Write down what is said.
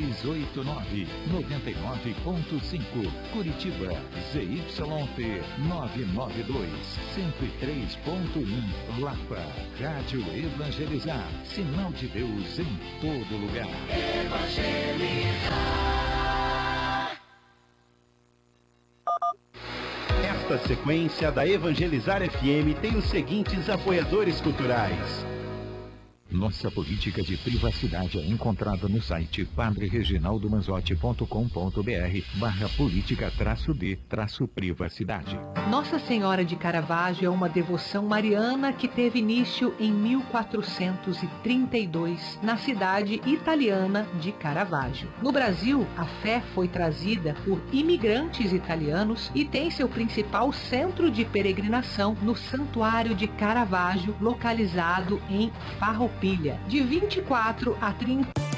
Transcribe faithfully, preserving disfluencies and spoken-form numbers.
três oito nove, nove nove ponto cinco. Curitiba, Z Y T nove nove dois, cento e três ponto um. Lapa, Rádio Evangelizar, sinal de Deus em todo lugar. Evangelizar. Esta sequência da Evangelizar F M tem os seguintes apoiadores culturais. Nossa política de privacidade é encontrada no site padre reginaldo manzotti ponto com ponto br barra política traço de traço privacidade. Nossa Senhora de Caravaggio é uma devoção mariana que teve início em mil quatrocentos e trinta e dois, na cidade italiana de Caravaggio. No Brasil, a fé foi trazida por imigrantes italianos e tem seu principal centro de peregrinação no Santuário de Caravaggio, localizado em Farroupilha, de vinte e quatro a trinta